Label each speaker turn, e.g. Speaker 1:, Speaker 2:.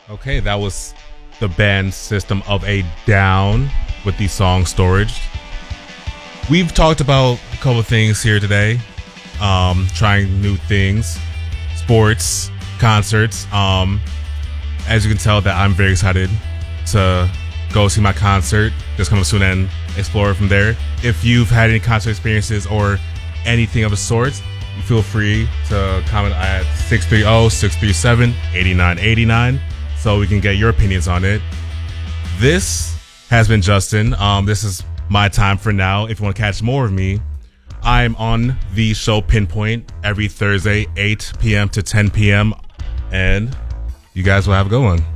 Speaker 1: Okay, that was the band System of a Down with the song Storage. We've talked about a couple of things here today. Trying new things, sports, concerts. As you can tell that I'm very excited to go see my concert that's coming soon and explore from there. If you've had any concert experiences or anything of the sort, you feel free to comment at 630-637-8989 so we can get your opinions on it. This has been Justin. This is my time for now. If you want to catch more of me, I'm on the show Pinpoint every Thursday, 8 p.m. to 10 p.m. And you guys will have a good one.